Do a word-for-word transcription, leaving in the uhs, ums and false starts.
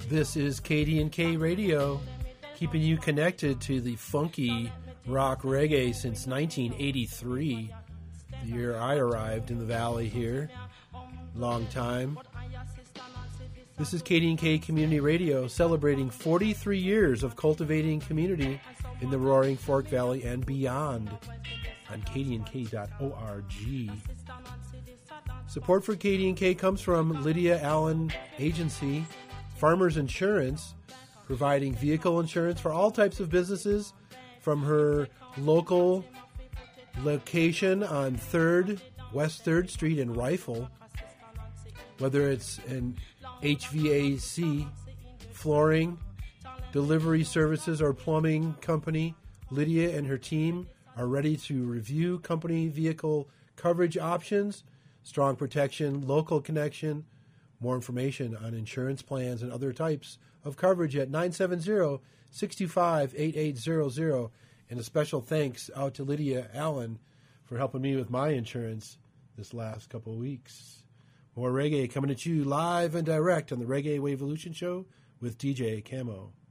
This is K D and K Radio, keeping you connected to the funky rock reggae since nineteen eighty-three, the year I arrived in the valley here. Long time. This is K D and K Community Radio, celebrating forty-three years of cultivating community in the Roaring Fork Valley and beyond on K D N K dot org. Support for K D and K comes from Lydia Allen Agency, Farmers Insurance, providing vehicle insurance for all types of businesses from her local location on third, West third Street in Rifle. Whether it's an H V A C, flooring, delivery services, or plumbing company, Lydia and her team are ready to review company vehicle coverage options, strong protection, local connection. More information on insurance plans and other types of coverage at nine seven zero, six two five, eight eight zero zero. And a special thanks out to Lydia Allen for helping me with my insurance this last couple of weeks. More reggae coming at you live and direct on the Reggae Waveolution Show with D J Camo.